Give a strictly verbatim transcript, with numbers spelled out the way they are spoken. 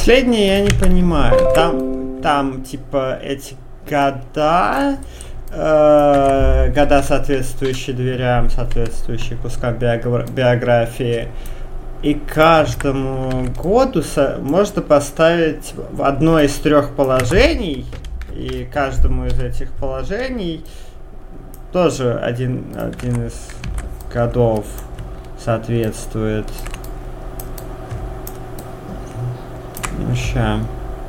Последнее я не понимаю. Там, там типа эти года, э, года соответствующие дверям, соответствующие кускам биогра- биографии. И каждому году со- можно поставить в одно из трех положений. И каждому из этих положений тоже один, один из годов соответствует. Ну, ща.